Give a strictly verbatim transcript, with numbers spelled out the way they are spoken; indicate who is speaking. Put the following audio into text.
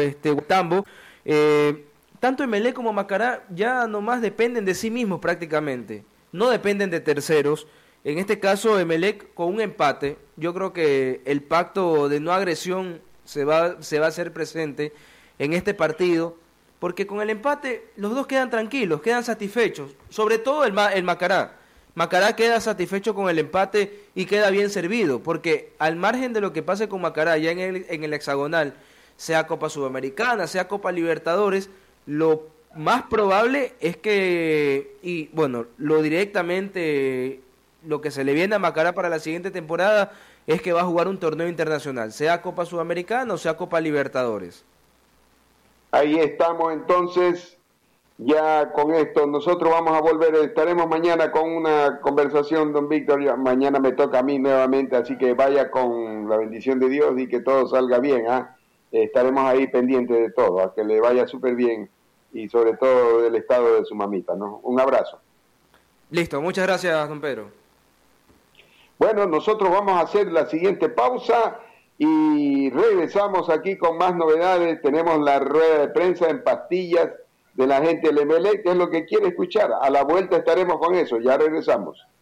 Speaker 1: este, Tambo, eh, tanto Emelec como Macará ya nomás dependen de sí mismos prácticamente, no dependen de terceros. En este caso, Emelec con un empate, yo creo que el pacto de no agresión se va, se va a hacer presente en este partido, porque con el empate los dos quedan tranquilos, quedan satisfechos, sobre todo el, Ma, el Macará. Macará queda satisfecho con el empate y queda bien servido, porque al margen de lo que pase con Macará ya en el, en el hexagonal, sea Copa Sudamericana, sea Copa Libertadores, lo más probable es que, y bueno, lo directamente, lo que se le viene a Macará para la siguiente temporada es que va a jugar un torneo internacional, sea Copa Sudamericana o sea Copa Libertadores.
Speaker 2: Ahí estamos entonces, ya con esto nosotros vamos a volver, estaremos mañana con una conversación, don Víctor, ya mañana me toca a mí nuevamente, así que vaya con la bendición de Dios y que todo salga bien, ¿ah? Estaremos ahí pendientes de todo, a que le vaya súper bien y sobre todo del estado de su mamita, ¿no? Un abrazo.
Speaker 1: Listo, muchas gracias, don Pedro.
Speaker 2: Bueno, nosotros vamos a hacer la siguiente pausa y regresamos aquí con más novedades. Tenemos la rueda de prensa en pastillas de la gente del Emelec, que es lo que quiere escuchar. A la vuelta estaremos con eso, ya regresamos.